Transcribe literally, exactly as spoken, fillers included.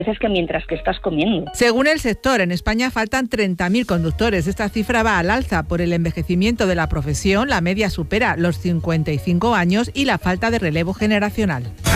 Es que mientras que estás comiendo. Según el sector, en España faltan treinta mil conductores. Esta cifra va al alza por el envejecimiento de la profesión. La media supera los cincuenta y cinco años y la falta de relevo generacional.